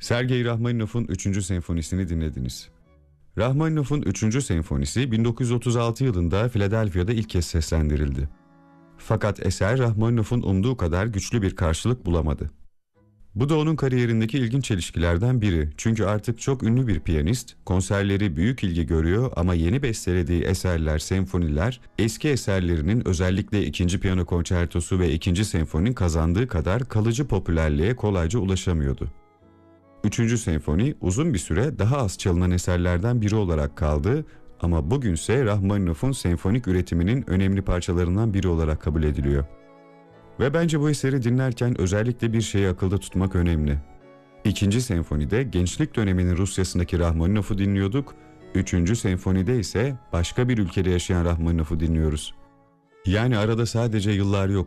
Sergei Rahmaninov'un 3. senfonisini dinlediniz. Rahmaninov'un 3. senfonisi 1936 yılında Philadelphia'da ilk kez seslendirildi. Fakat eser Rahmaninov'un umduğu kadar güçlü bir karşılık bulamadı. Bu da onun kariyerindeki ilginç çelişkilerden biri. Çünkü artık çok ünlü bir piyanist, konserleri büyük ilgi görüyor ama yeni bestelediği eserler, senfoniler, eski eserlerinin özellikle 2. Piyano Konçertosu ve 2. senfoninin kazandığı kadar kalıcı popülerliğe kolayca ulaşamıyordu. 3. senfoni uzun bir süre daha az çalınan eserlerden biri olarak kaldı ama bugünse Rahmaninov'un senfonik üretiminin önemli parçalarından biri olarak kabul ediliyor. Ve bence bu eseri dinlerken özellikle bir şeyi akılda tutmak önemli. 2. senfonide gençlik döneminin Rusyasındaki Rahmaninov'u dinliyorduk, 3. senfonide ise başka bir ülkede yaşayan Rahmaninov'u dinliyoruz. Yani arada sadece yıllar yok.